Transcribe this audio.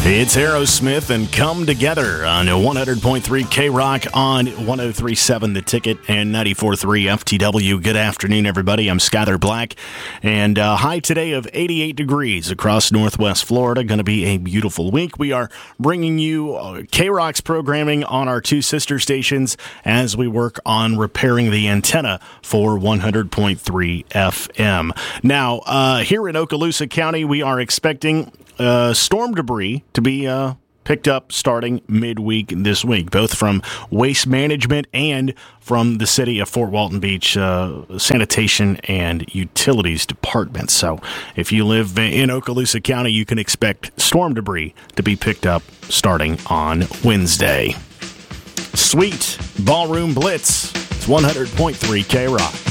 It's Aerosmith and Come Together on 100.3 K-Rock on 103.7 The Ticket and 94.3 FTW. Good afternoon, everybody. I'm Skyler Black, and high today of 88 degrees across Northwest Florida. Going to be a beautiful week. We are bringing you K-Rock's programming on our two sister stations as we work on repairing the antenna for 100.3 FM. Now, here in Okaloosa County, we are expecting storm debris to be picked up starting midweek this week, both from Waste Management and from the city of Fort Walton Beach Sanitation and Utilities Department. So if you live in Okaloosa County, you can expect storm debris to be picked up starting on Wednesday. Sweet Ballroom Blitz. It's 100.3 K-Rock.